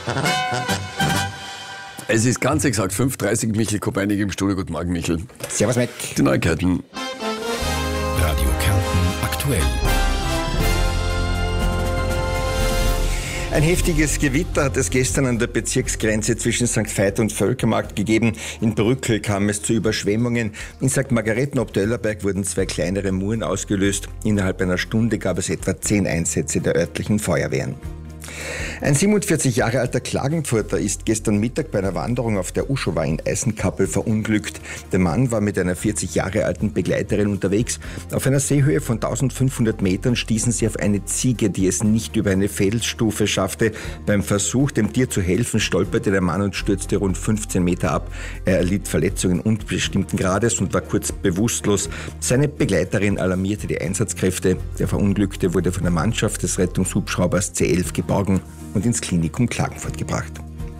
Es ist ganz exakt 5:30 Uhr, Michel Kopeinig im Studio. Guten Morgen, Michel. Servus, Mike. Die Neuigkeiten. Radio Kärnten aktuell. Ein heftiges Gewitter hat es gestern an der Bezirksgrenze zwischen St. Veit und Völkermarkt gegeben. In Brückel kam es zu Überschwemmungen. In St. Margareten ob der Oellerberg wurden 2 kleinere Muren ausgelöst. Innerhalb einer Stunde gab es etwa 10 Einsätze der örtlichen Feuerwehren. Ein 47 Jahre alter Klagenfurter ist gestern Mittag bei einer Wanderung auf der Uschowa in Eisenkappel verunglückt. Der Mann war mit einer 40 Jahre alten Begleiterin unterwegs. Auf einer Seehöhe von 1500 Metern stießen sie auf eine Ziege, die es nicht über eine Felsstufe schaffte. Beim Versuch, dem Tier zu helfen, stolperte der Mann und stürzte rund 15 Meter ab. Er erlitt Verletzungen unbestimmten Grades und war kurz bewusstlos. Seine Begleiterin alarmierte die Einsatzkräfte. Der Verunglückte wurde von der Mannschaft des Rettungshubschraubers C11 geborgen und ins Klinikum Klagenfurt gebracht.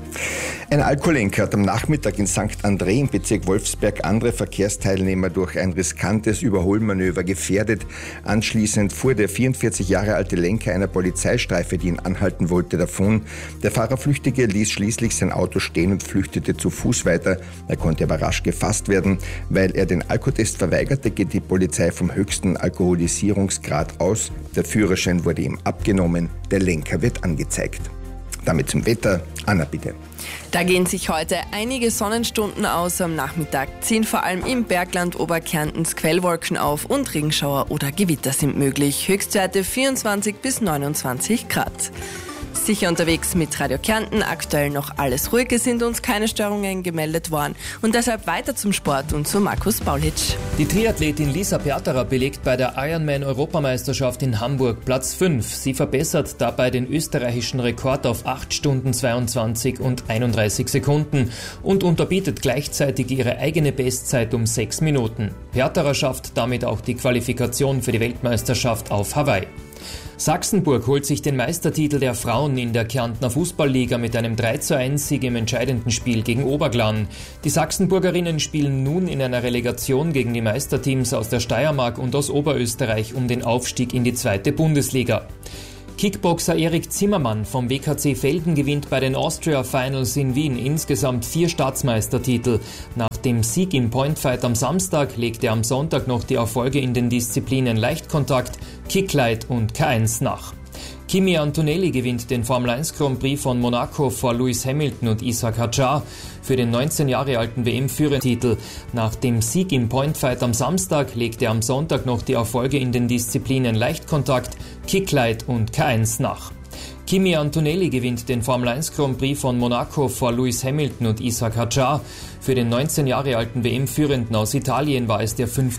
Ein Alkoholenker hat am Nachmittag in St. André im Bezirk Wolfsberg andere Verkehrsteilnehmer durch ein riskantes Überholmanöver gefährdet. Anschließend fuhr der 44 Jahre alte Lenker einer Polizeistreife, die ihn anhalten wollte, davon. Der Fahrerflüchtige ließ schließlich sein Auto stehen und flüchtete zu Fuß weiter. Er konnte aber rasch gefasst werden. Weil er den Alkotest verweigerte, geht die Polizei vom höchsten Alkoholisierungsgrad aus. Der Führerschein wurde ihm abgenommen. Der Lenker wird angezeigt. Damit zum Wetter. Anna, bitte. Da gehen sich heute einige Sonnenstunden aus. Am Nachmittag ziehen vor allem im Bergland Oberkärntens Quellwolken auf und Regenschauer oder Gewitter sind möglich. Höchstwerte 24 bis 29 Grad. Sicher unterwegs mit Radio Kärnten, aktuell noch alles ruhig, es sind uns keine Störungen gemeldet worden und deshalb weiter zum Sport und zu Markus Paulitsch. Die Triathletin Lisa Piatara belegt bei der Ironman-Europameisterschaft in Hamburg Platz 5. Sie verbessert dabei den österreichischen Rekord auf 8 Stunden 22 und 31 Sekunden und unterbietet gleichzeitig ihre eigene Bestzeit um 6 Minuten. Piatara schafft damit auch die Qualifikation für die Weltmeisterschaft auf Hawaii. Sachsenburg holt sich den Meistertitel der Frauen in der Kärntner Fußballliga mit einem 3:1-Sieg im entscheidenden Spiel gegen Oberglann. Die Sachsenburgerinnen spielen nun in einer Relegation gegen die Meisterteams aus der Steiermark und aus Oberösterreich um den Aufstieg in die 2. Bundesliga. Kickboxer Erik Zimmermann vom WKC Velden gewinnt bei den Austria Finals in Wien insgesamt 4 Staatsmeistertitel. Nach dem Sieg im Pointfight am Samstag legt er am Sonntag noch die Erfolge in den Disziplinen Leichtkontakt, Kicklight und K1 nach. Kimi Antonelli gewinnt den Formel 1 Grand Prix von Monaco vor Lewis Hamilton und Ishaq Hadjar für den 19 Jahre alten WM-Führertitel. Nach dem Sieg im Pointfight am Samstag legt er am Sonntag noch die Erfolge in den Disziplinen Leichtkontakt, Kicklight und K1 nach. Kimi Antonelli gewinnt den Formel 1 Grand Prix von Monaco vor Lewis Hamilton und Ishaq Hadjar. Für den 19 Jahre alten WM-Führenden aus Italien war es der 5.